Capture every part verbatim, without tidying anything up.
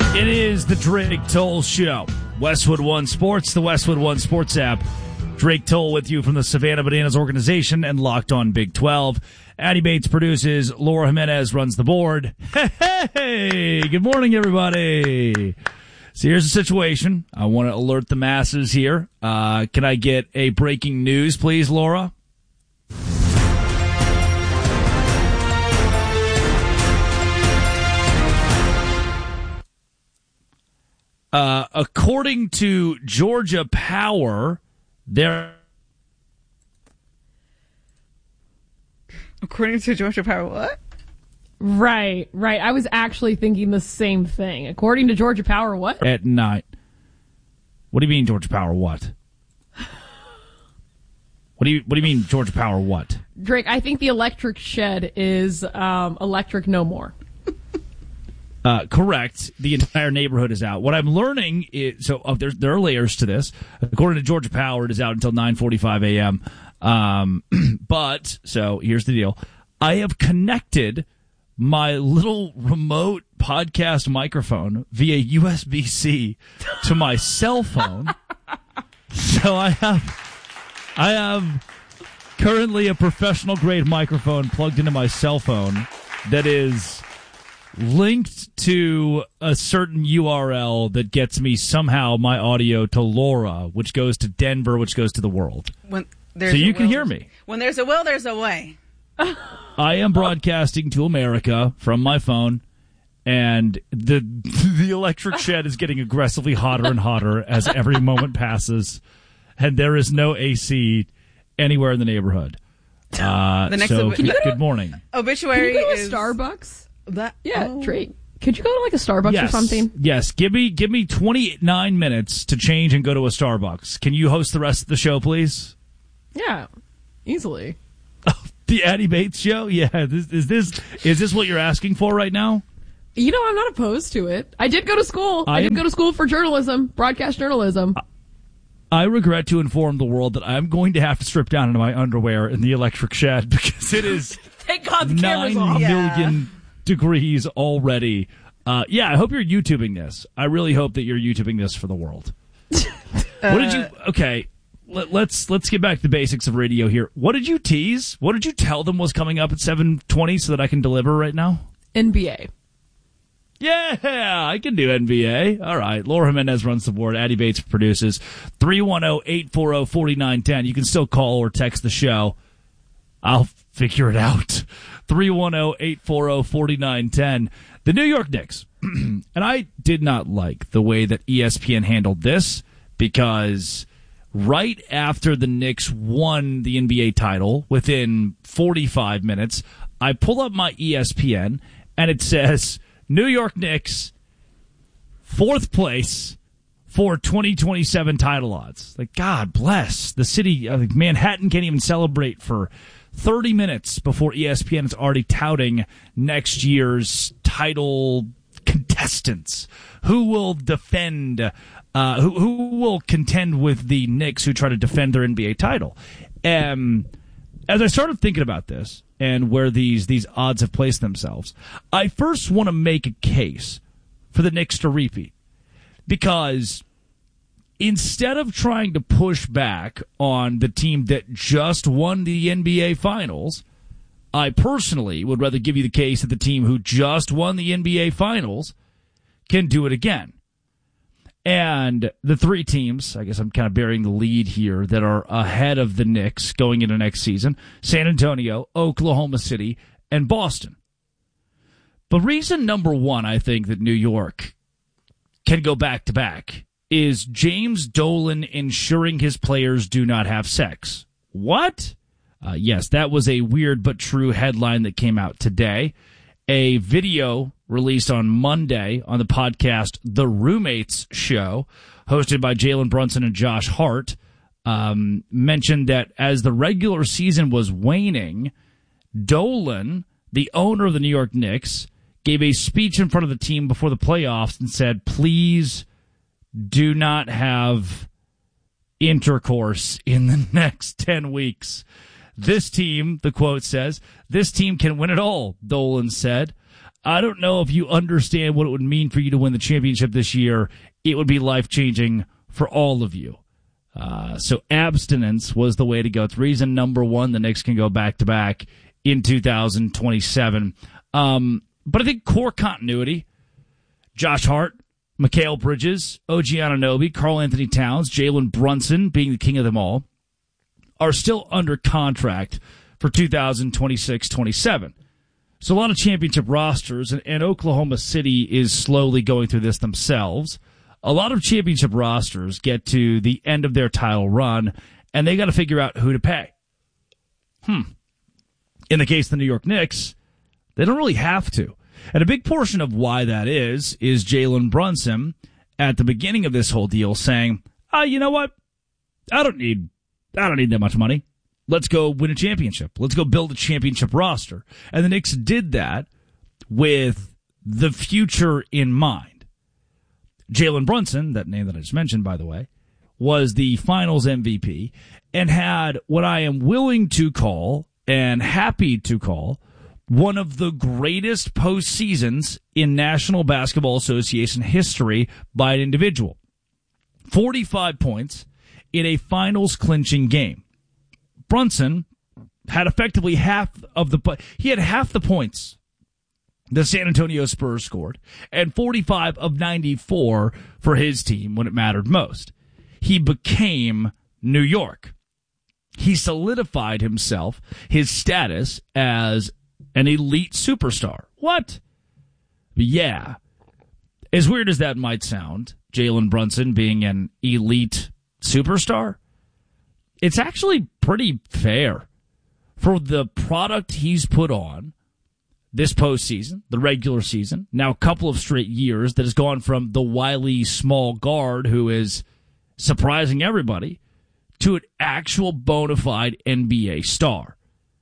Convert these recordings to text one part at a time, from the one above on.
It is the Drake Toll Show. Westwood One Sports, the Westwood One Sports app. Drake Toll with you from the Savannah Bananas organization and Locked On Big twelve. Addie Bates produces. Laura Jimenez runs the board. Hey, hey, good morning, everybody. So here's the situation. I want to alert the masses here. Uh, can I get a breaking news, please, Laura? Uh, according to Georgia Power, there. According to Georgia Power, what? Right, right. I was actually thinking the same thing. According to Georgia Power, what? At night. What do you mean, Georgia Power, what? What do you What do you mean, Georgia Power, what? Drake, I think the electric shed is um, electric no more. Uh, correct. The entire neighborhood is out. What I'm learning is, so uh, there, there are layers to this. According to Georgia Power, it is out until nine forty-five a.m. Um, but, so here's the deal. I have connected my little remote podcast microphone via U S B C to my cell phone. So I have, I have currently a professional grade microphone plugged into my cell phone that is linked to a certain U R L that gets me somehow my audio to Laura, which goes to Denver, which goes to the world. When so you can hear me. When there's a will, there's a way. I am broadcasting to America from my phone, and the the electric shed is getting aggressively hotter and hotter as every moment passes, and there is no A C anywhere in the neighborhood. Uh, the next so, ob- good, good morning. Obituary Can you go to is... a Starbucks? That, Yeah, oh. Drake. Could you go to like a Starbucks yes. or something? Yes. Give me give me twenty-nine minutes to change and go to a Starbucks. Can you host the rest of the show, please? Yeah, easily. The Addie Bates Show? Yeah. This, is this is this what you're asking for right now? You know, I'm not opposed to it. I did go to school. I, I did am- go to school for journalism, broadcast journalism. I regret to inform the world that I'm going to have to strip down into my underwear in the electric shed because it is Thank God the nine camera's off. million degrees already. Uh, yeah, I hope you're YouTubing this. I really hope that you're YouTubing this for the world. What did you? Okay, let, let's let's get back to the basics of radio here. What did you tease? What did you tell them was coming up at seven twenty so that I can deliver right now? N B A. Yeah, I can do N B A. All right. Laura Jimenez runs the board. Addie Bates produces. three one zero, eight four zero, four nine one zero. You can still call or text the show. I'll figure it out. three one zero, eight four zero, four nine one zero. The New York Knicks. And I did not like the way that E S P N handled this because right after the Knicks won the N B A title, within forty-five minutes, I pull up my E S P N and it says New York Knicks, fourth place for twenty twenty-seven title odds. Like, God bless the city. Uh, Manhattan can't even celebrate for thirty minutes before E S P N is already touting next year's title contestants. Who will defend, uh, who, who will contend with the Knicks who try to defend their N B A title? Um, as I started thinking about this and where these, these odds have placed themselves, I first want to make a case for the Knicks to repeat. Because instead of trying to push back on the team that just won the N B A Finals, I personally would rather give you the case that the team who just won the N B A Finals can do it again. And the three teams, I guess I'm kind of bearing the lead here, that are ahead of the Knicks going into next season: San Antonio, Oklahoma City, and Boston. But reason number one, I think, that New York can go back-to-back is James Dolan ensuring his players do not have sex. What? Uh, yes, that was a weird but true headline that came out today. A video released on Monday on the podcast The Roommates Show, hosted by Jalen Brunson and Josh Hart, um, mentioned that as the regular season was waning, Dolan, the owner of the New York Knicks, gave a speech in front of the team before the playoffs and said, please do not have intercourse in the next ten weeks. This team, the quote says, this team can win it all, Dolan said. I don't know if you understand what it would mean for you to win the championship this year. It would be life-changing for all of you. Uh, so abstinence was the way to go. It's reason number one. The Knicks can go back-to-back in two thousand twenty-seven. Um, but I think core continuity, Josh Hart, Mikal Bridges, O G Anunoby, Karl Anthony Towns, Jalen Brunson being the king of them all, are still under contract for two thousand twenty-six twenty-seven. So a lot of championship rosters, and, and Oklahoma City is slowly going through this themselves. A lot of championship rosters get to the end of their title run, and they got to figure out who to pay. Hmm. In the case of the New York Knicks, they don't really have to. And a big portion of why that is, is Jalen Brunson at the beginning of this whole deal saying, oh, you know what? I don't need, I don't need that much money. Let's go win a championship. Let's go build a championship roster. And the Knicks did that with the future in mind. Jalen Brunson, that name that I just mentioned, by the way, was the finals M V P and had what I am willing to call and happy to call one of the greatest postseasons in National Basketball Association history by an individual. forty-five points in a finals clinching game. Brunson had effectively half of the he had half the points the San Antonio Spurs scored and forty-five of ninety-four for his team when it mattered most. He became New York. He solidified himself, his status as an elite superstar. What? Yeah. As weird as that might sound, Jalen Brunson being an elite superstar, it's actually pretty fair for the product he's put on this postseason, the regular season, now a couple of straight years that has gone from the wily small guard who is surprising everybody to an actual bona fide N B A star.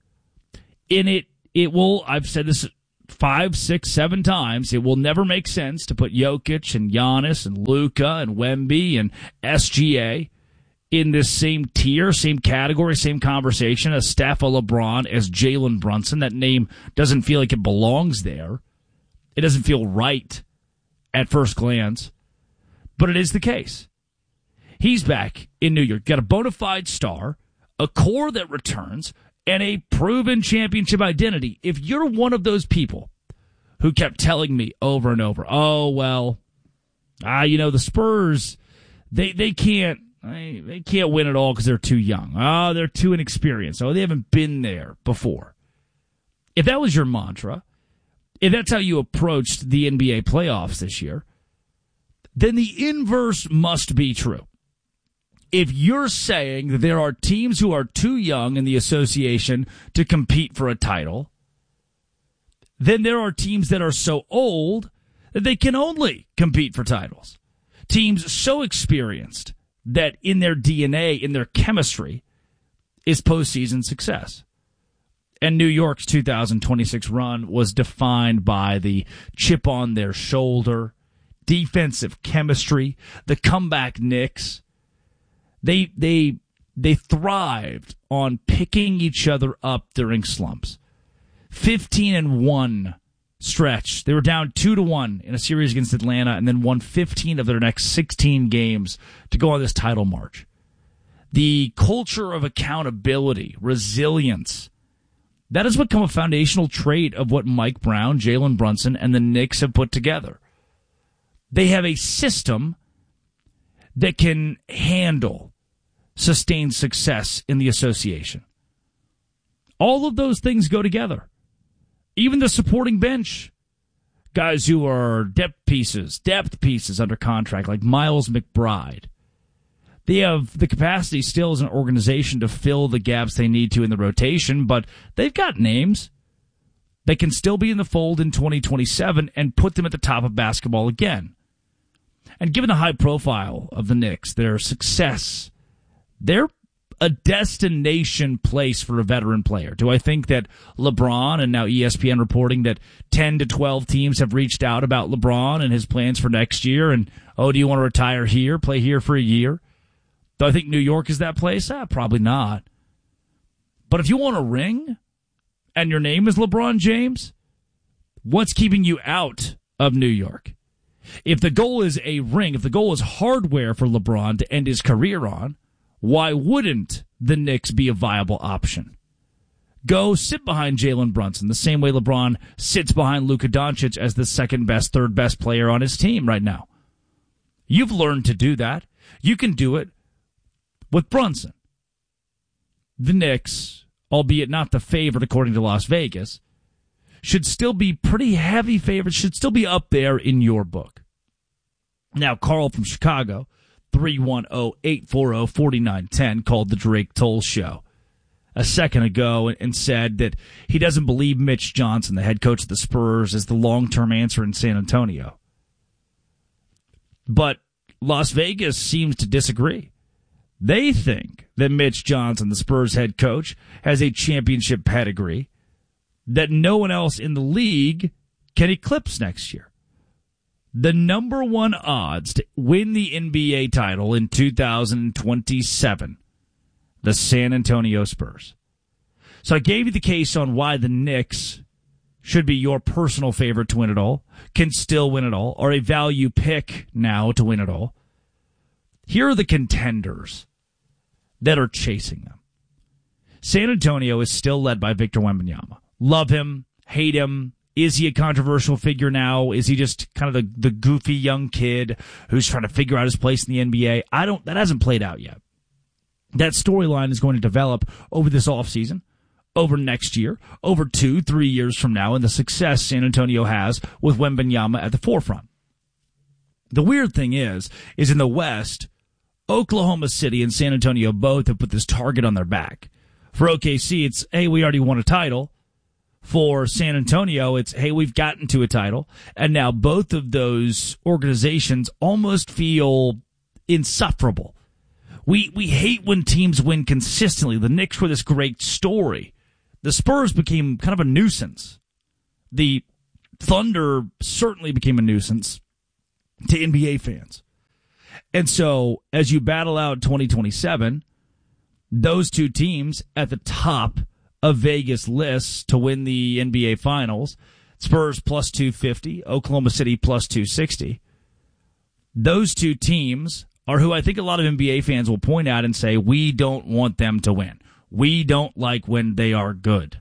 In it, it will, I've said this five, six, seven times, it will never make sense to put Jokic and Giannis and Luka and Wemby and S G A in this same tier, same category, same conversation as Steph or LeBron, as Jalen Brunson. That name doesn't feel like it belongs there. It doesn't feel right at first glance, but it is the case. He's back in New York. Got a bona fide star, a core that returns, and a proven championship identity. If you're one of those people who kept telling me over and over, oh, well, ah, you know, the Spurs, they, they can't, They, they can't win it all because they're too young. Oh, they're too inexperienced. Oh, they haven't been there before. If that was your mantra, if that's how you approached the N B A playoffs this year, then the inverse must be true. If you're saying that there are teams who are too young in the association to compete for a title, then there are teams that are so old that they can only compete for titles. Teams so experienced that in their D N A, in their chemistry, is postseason success. And New York's two thousand twenty-six run was defined by the chip on their shoulder, defensive chemistry, the comeback Knicks. They they they thrived on picking each other up during slumps. fifteen and one stretch. They were down two to one in a series against Atlanta and then won fifteen of their next sixteen games to go on this title march. The culture of accountability, resilience, that has become a foundational trait of what Mike Brown, Jalen Brunson, and the Knicks have put together. They have a system that can handle sustained success in the association. All of those things go together. Even the supporting bench, guys who are depth pieces, depth pieces under contract, like Miles McBride. They have the capacity still as an organization to fill the gaps they need to in the rotation, but they've got names that can still be in the fold in twenty twenty-seven and put them at the top of basketball again. And given the high profile of the Knicks, their success, they're a destination place for a veteran player. Do I think that LeBron, and now E S P N reporting that ten to twelve teams have reached out about LeBron and his plans for next year, and, oh, do you want to retire here, play here for a year? Do I think New York is that place? Ah, probably not. But if you want a ring, and your name is LeBron James, What's keeping you out of New York? If the goal is a ring, if the goal is hardware for LeBron to end his career on, why wouldn't the Knicks be a viable option? Go sit behind Jalen Brunson the same way LeBron sits behind Luka Doncic as the second best, third best player on his team right now. You've learned to do that. You can do it with Brunson. The Knicks, albeit not the favorite according to Las Vegas, should still be pretty heavy favorites, should still be up there in your book. Now, Carl from Chicago, three one zero, eight four zero, four nine one zero, called the Drake Toll Show a second ago and said that he doesn't believe Mitch Johnson, the head coach of the Spurs, is the long-term answer in San Antonio. But Las Vegas seems to disagree. They think that Mitch Johnson, the Spurs head coach, has a championship pedigree that no one else in the league can eclipse next year. The number one odds to win the N B A title in two thousand twenty-seven, the San Antonio Spurs. So I gave you the case on why the Knicks should be your personal favorite to win it all, can still win it all, or a value pick now to win it all. Here are the contenders that are chasing them. San Antonio is still led by Victor Wembanyama. Love him, hate him. Is he a controversial figure now? Is he just kind of the, the goofy young kid who's trying to figure out his place in the N B A? I don't, that hasn't played out yet. That storyline is going to develop over this offseason, over next year, over two, three years from now, and the success San Antonio has with Wembanyama at the forefront. The weird thing is, is in the West, Oklahoma City and San Antonio both have put this target on their back. For O K C, it's, hey, we already won a title. For San Antonio, it's, hey, we've gotten to a title. And now both of those organizations almost feel insufferable. We we hate when teams win consistently. The Knicks were this great story. The Spurs became kind of a nuisance. The Thunder certainly became a nuisance to N B A fans. And so, as you battle out twenty twenty-seven, those two teams at the top of Vegas lists to win the N B A Finals, Spurs plus two fifty, Oklahoma City plus two sixty. Those two teams are who I think a lot of N B A fans will point out and say, we don't want them to win. We don't like when they are good.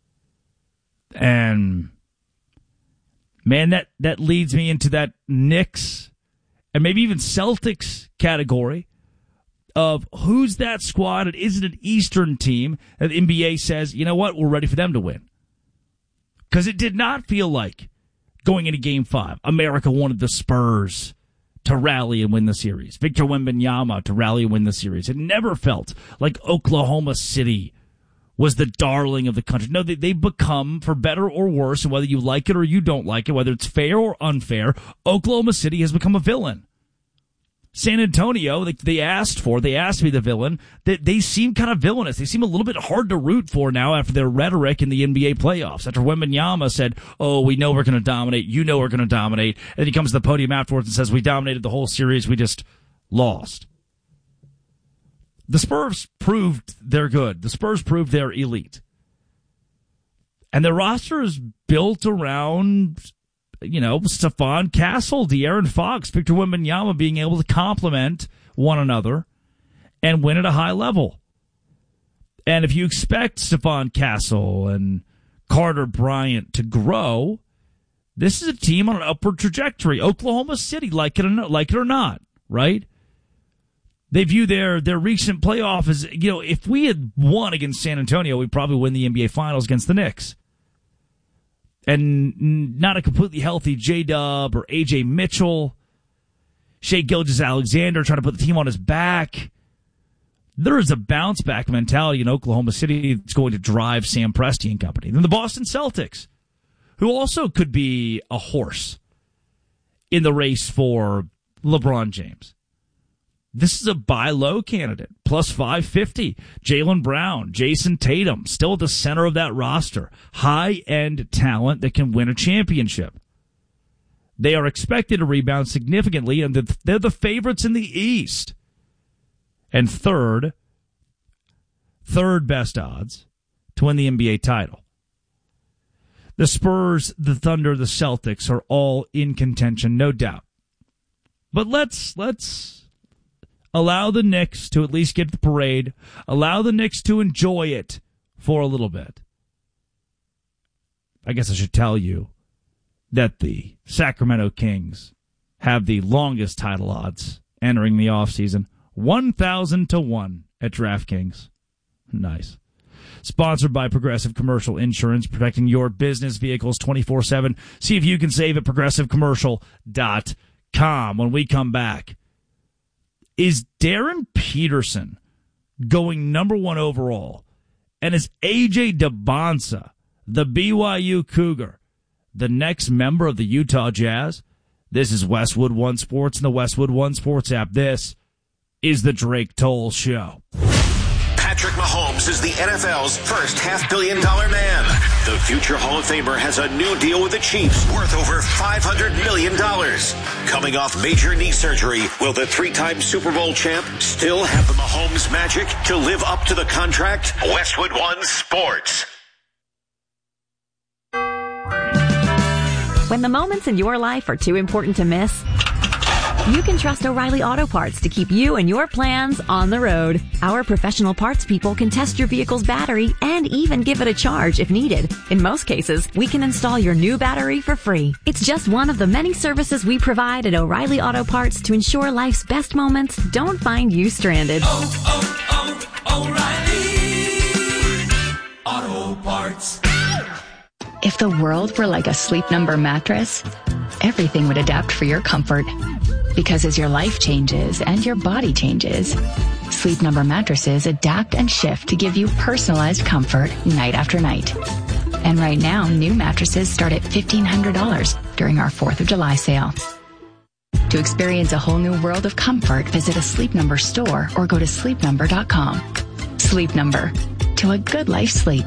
And, man, that, that leads me into that Knicks and maybe even Celtics category of who's that squad, and is it an Eastern team that the N B A says, you know what, we're ready for them to win? Because it did not feel like going into Game five, America wanted the Spurs to rally and win the series. Victor Wembanyama to rally and win the series. It never felt like Oklahoma City was the darling of the country. No, they, they've become, for better or worse, and whether you like it or you don't like it, whether it's fair or unfair, Oklahoma City has become a villain. San Antonio, they, they asked for, they asked to be the villain. They, they seem kind of villainous. They seem a little bit hard to root for now after their rhetoric in the N B A playoffs. After Wembanyama said, oh, we know we're going to dominate, you know we're going to dominate. And then he comes to the podium afterwards and says, we dominated the whole series, we just lost. The Spurs proved they're good. The Spurs proved they're elite. And their roster is built around, you know, Stephon Castle, De'Aaron Fox, Victor Wembanyama being able to complement one another and win at a high level. And if you expect Stephon Castle and Carter Bryant to grow, this is a team on an upward trajectory. Oklahoma City, like it or not, like it or not, right? They view their, their recent playoff as, you know, if we had won against San Antonio, we'd probably win the N B A Finals against the Knicks. And not a completely healthy J-Dub or A J Mitchell, Shai Gilgeous-Alexander trying to put the team on his back. There is a bounce-back mentality in Oklahoma City that's going to drive Sam Presti and company. Then the Boston Celtics, who also could be a horse in the race for LeBron James. This is a buy low candidate, plus five fifty. Jaylen Brown, Jason Tatum, still at the center of that roster. High-end talent that can win a championship. They are expected to rebound significantly, and they're the favorites in the East. And third, third best odds to win the N B A title. The Spurs, the Thunder, the Celtics are all in contention, no doubt. But let's let's allow the Knicks to at least get the parade. Allow the Knicks to enjoy it for a little bit. I guess I should tell you that the Sacramento Kings have the longest title odds entering the offseason. one thousand to one at DraftKings. Nice. Sponsored by Progressive Commercial Insurance, protecting your business vehicles twenty-four seven. See if you can save at progressive commercial dot com. When we come back, is Darren Peterson going number one overall? And is A J DeBonsa, the B Y U Cougar, the next member of the Utah Jazz? This is Westwood One Sports and the Westwood One Sports app. This is the Drake Toll Show. Patrick Mahomes is the N F L's first half-billion dollar man. The future Hall of Famer has a new deal with the Chiefs worth over five hundred million dollars. Coming off major knee surgery, will the three-time Super Bowl champ still have the Mahomes magic to live up to the contract? Westwood One Sports. When the moments in your life are too important to miss, you can trust O'Reilly Auto Parts to keep you and your plans on the road. Our professional parts people can test your vehicle's battery and even give it a charge if needed. In most cases, we can install your new battery for free. It's just one of the many services we provide at O'Reilly Auto Parts to ensure life's best moments don't find you stranded. Oh, oh, oh, O'Reilly Auto Parts. If the world were like a Sleep Number mattress, everything would adapt for your comfort. Because as your life changes and your body changes, Sleep Number mattresses adapt and shift to give you personalized comfort night after night. And right now, new mattresses start at fifteen hundred dollars during our fourth of July sale. To experience a whole new world of comfort, visit a Sleep Number store or go to sleep number dot com. Sleep Number. To a good life sleep.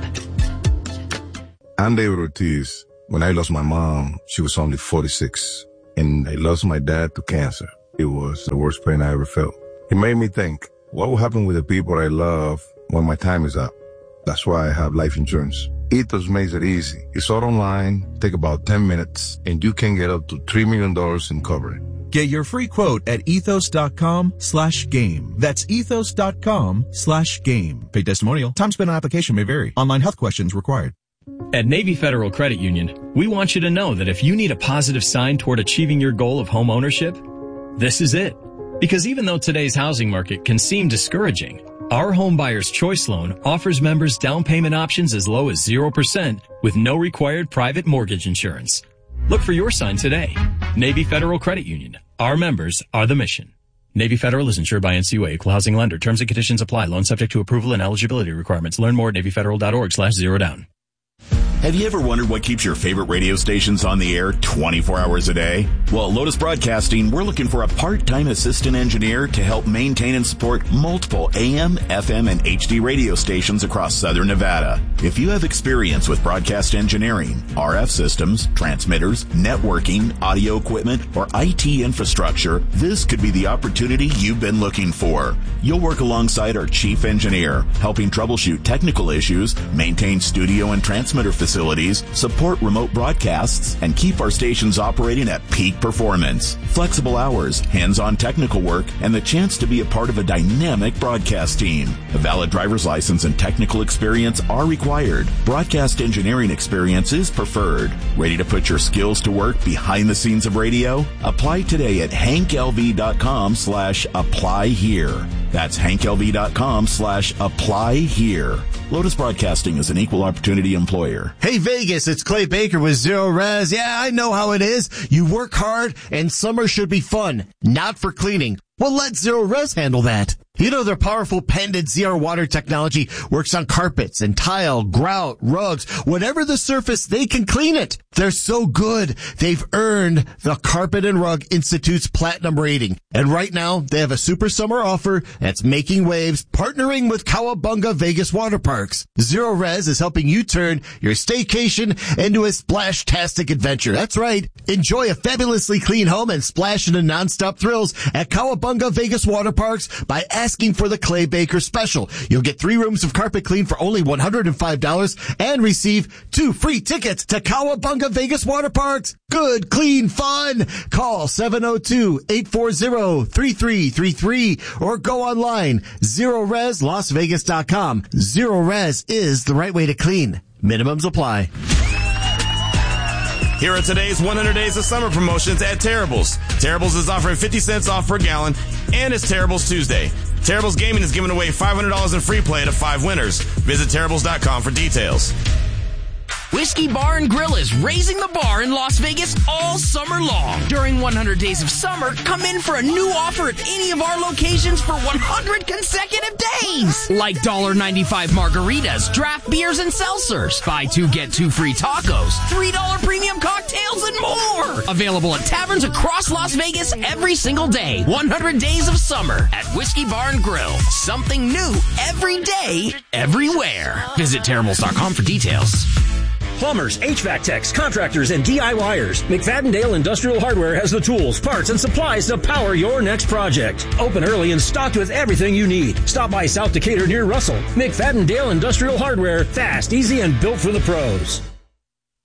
I'm David Ortiz. When I lost my mom, she was only forty-six. And I lost my dad to cancer. It was the worst pain I ever felt. It made me think, what will happen with the people I love when my time is up? That's why I have life insurance. Ethos makes it easy. It's all online, take about ten minutes, and you can get up to three million dollars in coverage. Get your free quote at ethos.com slash game. That's ethos.com slash game. Paid testimonial. Time spent on application may vary. Online health questions required. At Navy Federal Credit Union, we want you to know that if you need a positive sign toward achieving your goal of home ownership, this is it. Because even though today's housing market can seem discouraging, our Home Buyer's Choice Loan offers members down payment options as low as zero percent with no required private mortgage insurance. Look for your sign today. Navy Federal Credit Union. Our members are the mission. Navy Federal is insured by N C U A, Equal Housing Lender. Terms and conditions apply. Loan subject to approval and eligibility requirements. Learn more at NavyFederal.org slash zero down. Have you ever wondered what keeps your favorite radio stations on the air twenty-four hours a day? Well, at Lotus Broadcasting, we're looking for a part-time assistant engineer to help maintain and support multiple A M, F M, and H D radio stations across Southern Nevada. If you have experience with broadcast engineering, R F systems, transmitters, networking, audio equipment, or I T infrastructure, this could be the opportunity you've been looking for. You'll work alongside our chief engineer, helping troubleshoot technical issues, maintain studio and transmitter facilities, Facilities, support remote broadcasts, and keep our stations operating at peak performance. Flexible hours, hands-on technical work, and the chance to be a part of a dynamic broadcast team. A valid driver's license and technical experience are required. Broadcast engineering experience is preferred. Ready to put your skills to work behind the scenes of radio? Apply today at hanklv.com slash apply here. That's hanklv.com slash apply here. Lotus Broadcasting is an equal opportunity employer. Hey Vegas, it's Clay Baker with Zero Res. Yeah, I know how it is. You work hard and summer should be fun, not for cleaning. Well, let Zero Res handle that. You know, their powerful patented Zero Water technology works on carpets and tile, grout, rugs, whatever the surface, they can clean it. They're so good, they've earned the Carpet and Rug Institute's platinum rating. And right now, they have a super summer offer that's making waves, partnering with Cowabunga Vegas Water Parks. Zero Res is helping you turn your staycation into a splash-tastic adventure. That's right. Enjoy a fabulously clean home and splash into nonstop thrills at Cowabunga Vegas Water Parks by asking asking for the Clay Baker special. You'll get three rooms of carpet clean for only one hundred five dollars and receive two free tickets to Cowabunga Vegas Water Parks. Good, clean fun. Call seven oh two, eight four zero, three three three three or go online, zero res las vegas dot com. Zero Res is the right way to clean. Minimums apply. Here are today's one hundred Days of Summer promotions at Terrible's. Terrible's is offering fifty cents off per gallon, and it's Terrible's Tuesday. Terrible's Gaming is giving away five hundred dollars in free play to five winners. Visit terribles dot com for details. Whiskey Bar and Grill is raising the bar in Las Vegas all summer long. During one hundred Days of Summer, come in for a new offer at any of our locations for one hundred consecutive days. Like one dollar ninety-five margaritas, draft beers, and seltzers. Buy two, get two free tacos. three dollar premium cocktails and more. Available at taverns across Las Vegas every single day. one hundred Days of Summer at Whiskey Bar and Grill. Something new every day, everywhere. Visit terribles dot com for details. Plumbers, H V A C techs, contractors, and D I Y ers. McFadden-Dale Industrial Hardware has the tools, parts, and supplies to power your next project. Open early and stocked with everything you need. Stop by South Decatur near Russell. McFadden-Dale Industrial Hardware. Fast, easy, and built for the pros.